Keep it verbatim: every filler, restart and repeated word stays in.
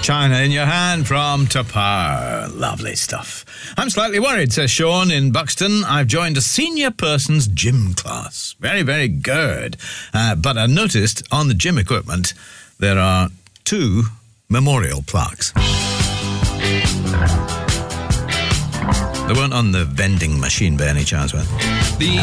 China in Your Hand from Tapar. Lovely stuff. I'm slightly worried, says Sean in Buxton. I've joined a senior person's gym class. Very, very good. Uh, but I noticed on the gym equipment there are two memorial plaques. They weren't on the vending machine by any chance, were they? The